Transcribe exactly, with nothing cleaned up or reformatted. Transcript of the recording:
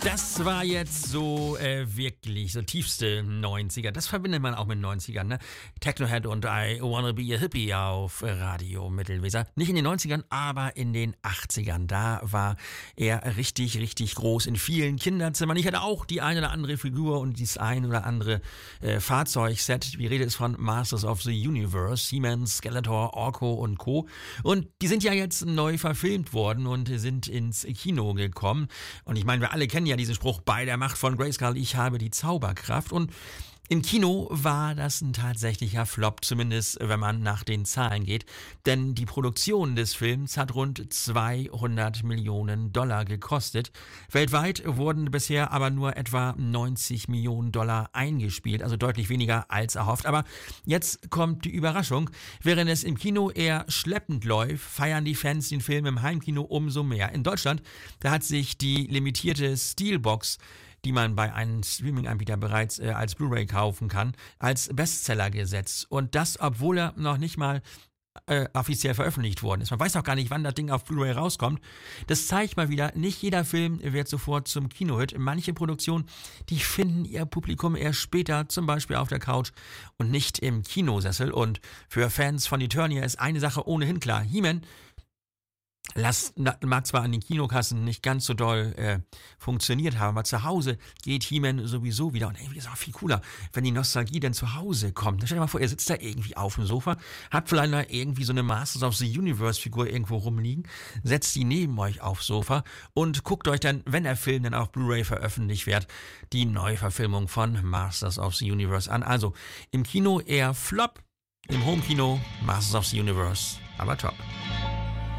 Das war jetzt so äh, wirklich so tiefste neunziger. Das verbindet man auch mit neunzigern, ne? Technohead und I Wanna Be a Hippie auf Radio Mittelweser. Nicht in den neunzigern, aber in den achtzigern. Da war er richtig, richtig groß in vielen Kinderzimmern. Ich hatte auch die eine oder andere Figur und dieses ein oder andere äh, Fahrzeugset. Die Rede ist von Masters of the Universe, He-Man, Skeletor, Orko und Co. Und die sind ja jetzt neu verfilmt worden und sind ins Kino gekommen. Und ich meine, wir alle kennen ja diesen Spruch, bei der Macht von Grayskull, ich habe die Zauberkraft. Und im Kino war das ein tatsächlicher Flop, zumindest wenn man nach den Zahlen geht. Denn die Produktion des Films hat rund zweihundert Millionen Dollar gekostet. Weltweit wurden bisher aber nur etwa neunzig Millionen Dollar eingespielt, also deutlich weniger als erhofft. Aber jetzt kommt die Überraschung. Während es im Kino eher schleppend läuft, feiern die Fans den Film im Heimkino umso mehr. In Deutschland, da hat sich die limitierte Steelbox, die man bei einem Streaming-Anbieter bereits äh, als Blu-ray kaufen kann, als Bestseller gesetzt. Und das, obwohl er noch nicht mal äh, offiziell veröffentlicht worden ist. Man weiß auch gar nicht, wann das Ding auf Blu-ray rauskommt. Das zeigt mal wieder, nicht jeder Film wird sofort zum Kinohit. Manche Produktionen, die finden ihr Publikum erst später, zum Beispiel auf der Couch und nicht im Kinosessel. Und für Fans von Eternia ist eine Sache ohnehin klar. He-Man Lass, mag zwar an den Kinokassen nicht ganz so doll äh, funktioniert haben, aber zu Hause geht He-Man sowieso wieder. Und irgendwie ist es auch viel cooler, wenn die Nostalgie dann zu Hause kommt. Stell dir mal vor, ihr sitzt da irgendwie auf dem Sofa, habt vielleicht noch irgendwie so eine Masters of the Universe Figur irgendwo rumliegen, setzt die neben euch aufs Sofa und guckt euch dann, wenn der Film dann auf Blu-ray veröffentlicht wird, die Neuverfilmung von Masters of the Universe an. Also im Kino eher Flop, im Homekino Masters of the Universe, aber top.